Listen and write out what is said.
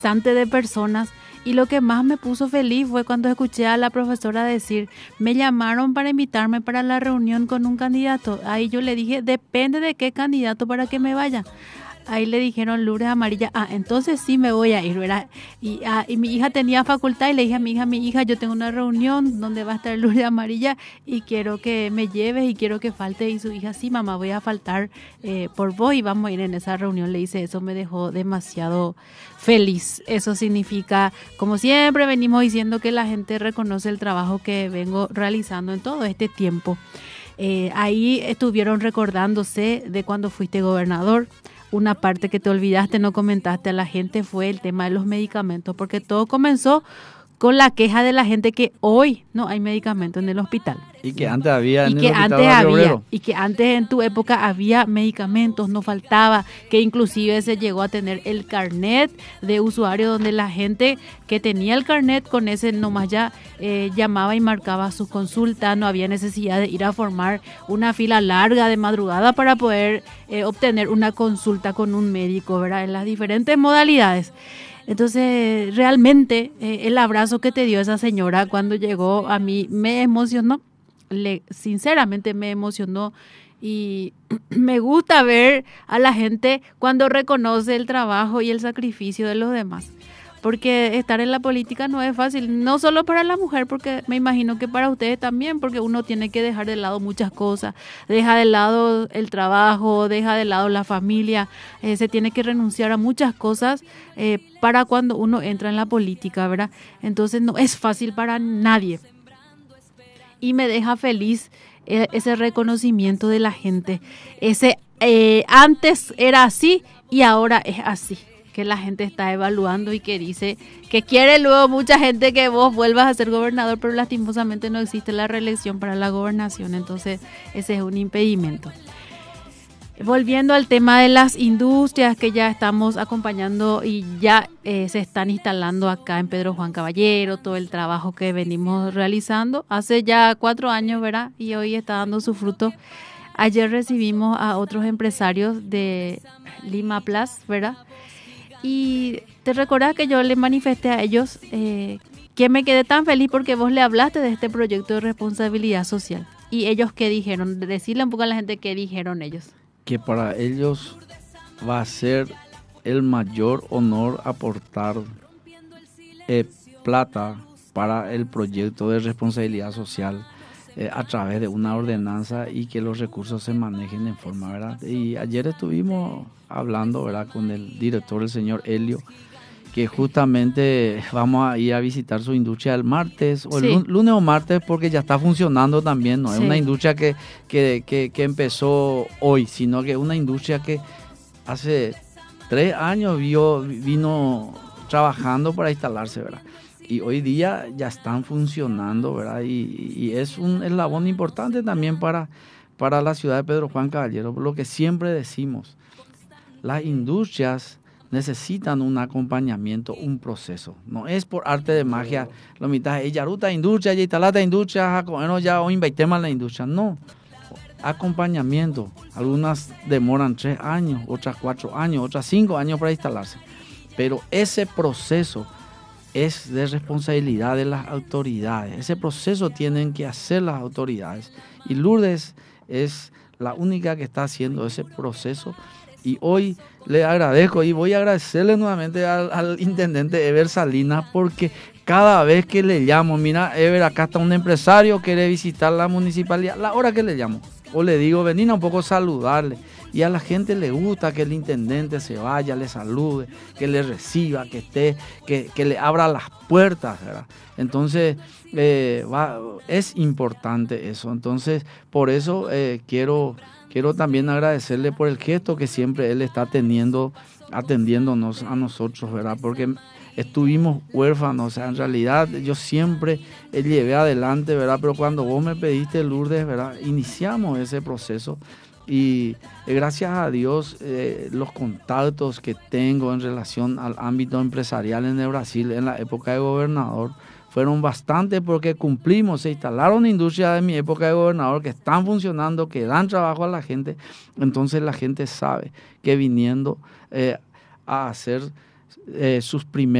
de personas. Y lo que más me puso feliz fue cuando escuché a la profesora decir, me llamaron para invitarme para la reunión con un candidato. Ahí yo le dije, depende de qué candidato para que me vaya. Ahí le dijeron Lourdes Amarilla, entonces sí me voy a ir, ¿verdad? Y mi hija tenía facultad y le dije a mi hija, yo tengo una reunión donde va a estar Lourdes Amarilla y quiero que me lleves y quiero que falte. Y su hija, sí, mamá, voy a faltar por vos y vamos a ir en esa reunión. Le dice, eso me dejó demasiado feliz. Eso significa, como siempre venimos diciendo, que la gente reconoce el trabajo que vengo realizando en todo este tiempo. Ahí estuvieron recordándose de cuando fuiste gobernador. Una parte que te olvidaste, no comentaste a la gente, fue el tema de los medicamentos, porque todo comenzó con la queja de la gente que hoy no hay medicamentos en el hospital. Y que antes había en y que el hospital antes Barrio había, Obrero. y que antes en tu época había medicamentos, no faltaba, que inclusive se llegó a tener el carnet de usuario donde la gente que tenía el carnet con ese nomás ya llamaba y marcaba sus consultas, no había necesidad de ir a formar una fila larga de madrugada para poder obtener una consulta con un médico, ¿verdad? En las diferentes modalidades. Entonces, realmente el abrazo que te dio esa señora cuando llegó a mí me emocionó, sinceramente me emocionó y me gusta ver a la gente cuando reconoce el trabajo y el sacrificio de los demás. Porque estar en la política no es fácil, no solo para la mujer, porque me imagino que para ustedes también, porque uno tiene que dejar de lado muchas cosas, deja de lado el trabajo, deja de lado la familia, se tiene que renunciar a muchas cosas para cuando uno entra en la política, ¿verdad? Entonces no es fácil para nadie. Y me deja feliz ese reconocimiento de la gente, antes era así y ahora es así, que la gente está evaluando y que dice que quiere luego mucha gente que vos vuelvas a ser gobernador, pero lastimosamente no existe la reelección para la gobernación, entonces ese es un impedimento. Volviendo al tema de las industrias que ya estamos acompañando y ya se están instalando acá en Pedro Juan Caballero, todo el trabajo que venimos realizando hace ya 4 años, ¿verdad? Y hoy está dando su fruto. Ayer recibimos a otros empresarios de Lima Plus, ¿verdad? Y te recordás que yo le manifesté a ellos que me quedé tan feliz porque vos le hablaste de este proyecto de responsabilidad social. ¿Y ellos qué dijeron? Decirle un poco a la gente qué dijeron ellos. Que para ellos va a ser el mayor honor aportar plata para el proyecto de responsabilidad social a través de una ordenanza y que los recursos se manejen en forma, ¿verdad? Y ayer estuvimos hablando, ¿verdad?, con el director, el señor Helio, que justamente vamos a ir a visitar su industria el martes, o el lunes o martes, porque ya está funcionando también, no es una industria que empezó hoy, sino que es una industria que hace 3 años vino trabajando para instalarse, ¿verdad? Y hoy día ya están funcionando, ¿verdad? Y es un eslabón importante también para la ciudad de Pedro Juan Caballero, por lo que siempre decimos, las industrias necesitan un acompañamiento, un proceso. No es por arte de magia, lo mitad es yaruta industria, ya instalada industria, ya o invirtemos en la industria. No, acompañamiento. Algunas demoran 3 años, otras 4 años, otras 5 años para instalarse. Pero ese proceso es de responsabilidad de las autoridades. Ese proceso tienen que hacer las autoridades. Y Lourdes es la única que está haciendo ese proceso. Y hoy le agradezco y voy a agradecerle nuevamente al intendente Ever Salinas, porque cada vez que le llamo, mira, Ever, acá está un empresario, quiere visitar la municipalidad, la hora que le llamo, o le digo, vení un poco a saludarle. Y a la gente le gusta que el intendente se vaya, le salude, que le reciba, que esté, que le abra las puertas, ¿verdad? Entonces, es importante eso. Entonces, por eso quiero también agradecerle por el gesto que siempre él está atendiéndonos a nosotros, ¿verdad? Porque estuvimos huérfanos, o sea, en realidad yo siempre llevé adelante, ¿verdad? Pero cuando vos me pediste, Lourdes, ¿verdad?, iniciamos ese proceso. Y gracias a Dios los contactos que tengo en relación al ámbito empresarial en el Brasil en la época de gobernador fueron bastantes, porque cumplimos, se instalaron industrias en mi época de gobernador que están funcionando, que dan trabajo a la gente. Entonces la gente sabe que viniendo a hacer sus primeros